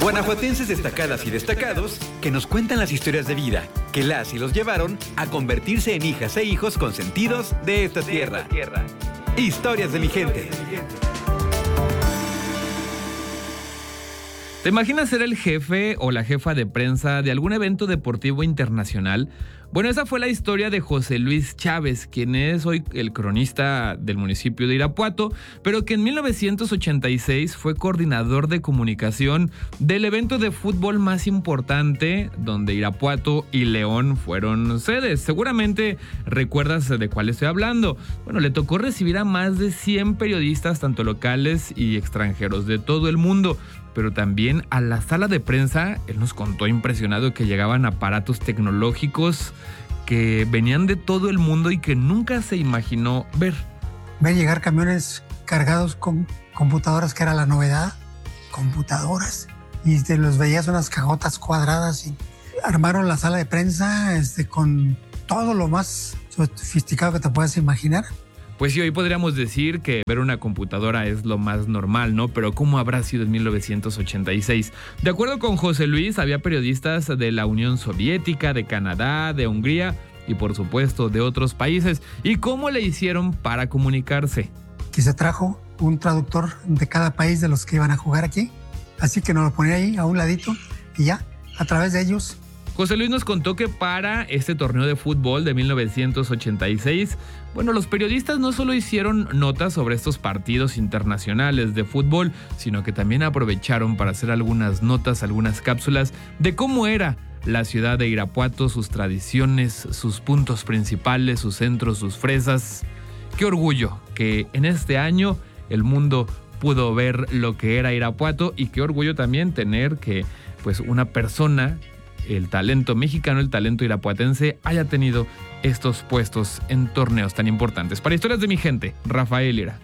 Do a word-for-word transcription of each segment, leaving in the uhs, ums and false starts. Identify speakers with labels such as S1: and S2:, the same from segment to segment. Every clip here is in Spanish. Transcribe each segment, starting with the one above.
S1: Guanajuatenses destacadas y destacados que nos cuentan las historias de vida que las y los llevaron a convertirse en hijas e hijos consentidos de esta tierra. Historias de mi gente.
S2: ¿Te imaginas ser el jefe o la jefa de prensa de algún evento deportivo internacional? Bueno, esa fue la historia de José Luis Chávez, quien es hoy el cronista del municipio de Irapuato, pero que en mil novecientos ochenta y seis fue coordinador de comunicación del evento de fútbol más importante, donde Irapuato y León fueron sedes. Seguramente recuerdas de cuál estoy hablando. Bueno, le tocó recibir a más de cien periodistas, tanto locales y extranjeros de todo el mundo, pero también a la sala de prensa. Él nos contó impresionado que llegaban aparatos tecnológicos que venían de todo el mundo y que nunca se imaginó ver.
S3: Ver llegar camiones cargados con computadoras, que era la novedad, computadoras, y te los veías unas cajotas cuadradas y armaron la sala de prensa este, con todo lo más sofisticado que te puedas imaginar.
S2: Pues sí, hoy podríamos decir que ver una computadora es lo más normal, ¿no? Pero ¿cómo habrá sido en mil novecientos ochenta y seis? De acuerdo con José Luis, había periodistas de la Unión Soviética, de Canadá, de Hungría y por supuesto de otros países. ¿Y cómo le hicieron para comunicarse?
S3: Que se trajo un traductor de cada país de los que iban a jugar aquí. Así que nos lo ponía ahí a un ladito y ya, a través de ellos.
S2: José Luis nos contó que para este torneo de fútbol de mil novecientos ochenta y seis, bueno, los periodistas no solo hicieron notas sobre estos partidos internacionales de fútbol, sino que también aprovecharon para hacer algunas notas, algunas cápsulas de cómo era la ciudad de Irapuato, sus tradiciones, sus puntos principales, sus centros, sus fresas. Qué orgullo que en este año el mundo pudo ver lo que era Irapuato, y qué orgullo también tener que pues una persona, el talento mexicano, el talento irapuatense, haya tenido estos puestos en torneos tan importantes. Para Historias de mi gente, Rafael Lira.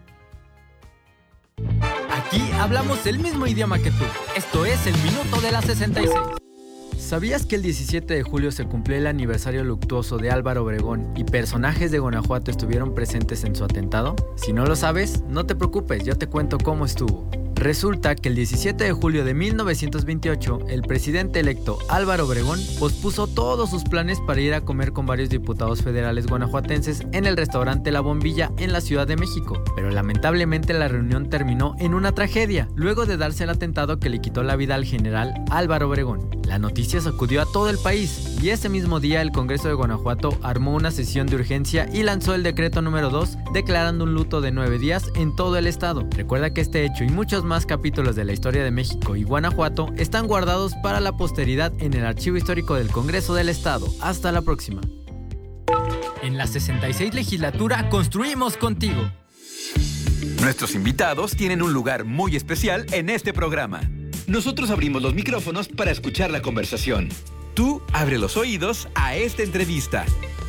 S4: Aquí hablamos el mismo idioma que tú. Esto es el Minuto de la sesenta y seis. ¿Sabías que el diecisiete de julio se cumplió el aniversario luctuoso de Álvaro Obregón y personajes de Guanajuato estuvieron presentes en su atentado? Si no lo sabes, no te preocupes, yo te cuento cómo estuvo. Resulta que el diecisiete de julio de mil novecientos veintiocho, el presidente electo Álvaro Obregón pospuso todos sus planes para ir a comer con varios diputados federales guanajuatenses en el restaurante La Bombilla en la Ciudad de México. Pero lamentablemente la reunión terminó en una tragedia, luego de darse el atentado que le quitó la vida al general Álvaro Obregón. La noticia sacudió a todo el país y ese mismo día el Congreso de Guanajuato armó una sesión de urgencia y lanzó el decreto número dos, declarando un luto de nueve días en todo el estado. Recuerda que este hecho y muchos más capítulos de la historia de México y Guanajuato están guardados para la posteridad en el Archivo Histórico del Congreso del Estado. Hasta la próxima. En la sesenta y seis legislatura construimos contigo.
S1: Nuestros invitados tienen un lugar muy especial en este programa. Nosotros abrimos los micrófonos para escuchar la conversación. Tú abre los oídos a esta entrevista.